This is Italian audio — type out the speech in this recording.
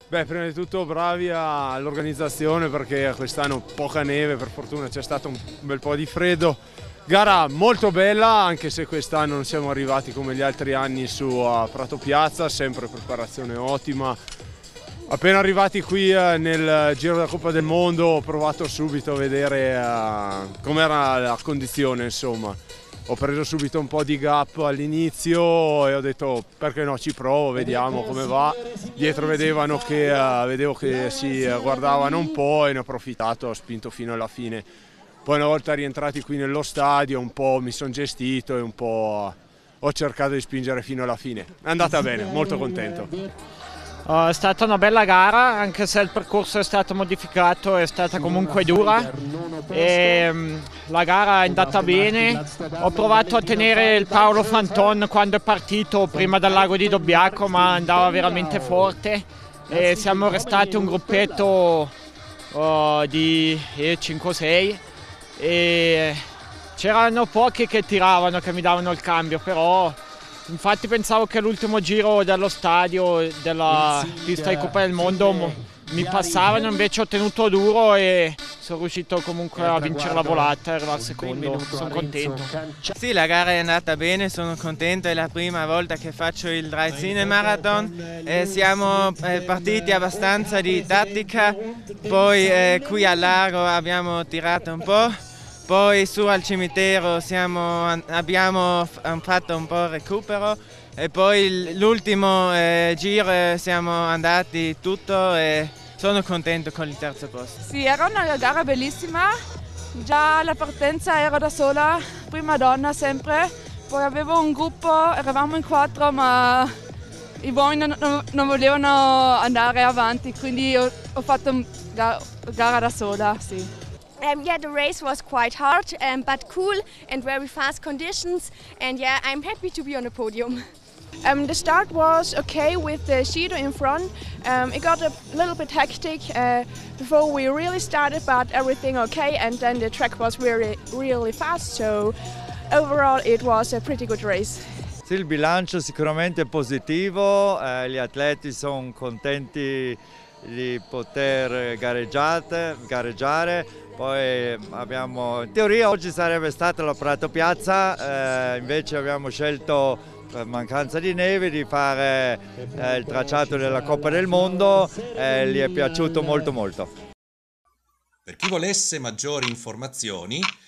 Beh, prima di tutto bravi all'organizzazione perché quest'anno poca neve, per fortuna c'è stato un bel po' di freddo. Gara molto bella, anche se quest'anno non siamo arrivati come gli altri anni su a Prato Piazza, sempre preparazione ottima. Appena arrivati qui nel Giro della Coppa del Mondo ho provato subito a vedere com'era la condizione, insomma. Ho preso subito un po' di gap all'inizio e ho detto perché no, ci provo, vediamo come va. Dietro vedevo che si guardavano un po' e ne ho approfittato, ho spinto fino alla fine. Poi una volta rientrati qui nello stadio un po' mi sono gestito e un po' ho cercato di spingere fino alla fine. È andata bene, molto contento. È stata una bella gara, anche se il percorso è stato modificato, è stata comunque dura e la gara è andata bene. Ho provato a tenere il Paolo Fanton quando è partito prima dal lago di Dobbiaco, ma andava veramente forte e siamo restati un gruppetto di 5-6 e c'erano pochi che tiravano, che mi davano il cambio, però infatti pensavo che l'ultimo giro dello stadio, della pista di Coppa del Mondo, mi passavano, invece ho tenuto duro e sono riuscito comunque a vincere la volata e arrivare al secondo, sono contento. Sì, la gara è andata bene, sono contento, è la prima volta che faccio il Draisine Marathon, siamo partiti abbastanza di tattica, poi qui al lago abbiamo tirato un po'. Poi su al cimitero abbiamo fatto un po' recupero e poi l'ultimo giro siamo andati tutto e sono contento con il terzo posto. Sì, era una gara bellissima, già alla partenza ero da sola, prima donna sempre, poi avevo un gruppo, eravamo in 4 ma i buoni non volevano andare avanti, quindi ho fatto gara da sola, sì. Yeah, the race was quite hard, but cool and very fast conditions. And yeah, I'm happy to be on the podium. The start was okay with the Shido in front. It got a little bit hectic before we really started, but everything okay. And then the track was really fast. So overall, it was a pretty good race. Sì, il bilancio sicuramente è positivo. Gli atleti sono contenti di poter gareggiare. Poi in teoria oggi sarebbe stata la Prato Piazza, invece abbiamo scelto per mancanza di neve di fare il tracciato della Coppa del Mondo, gli è piaciuto molto. Per chi volesse maggiori informazioni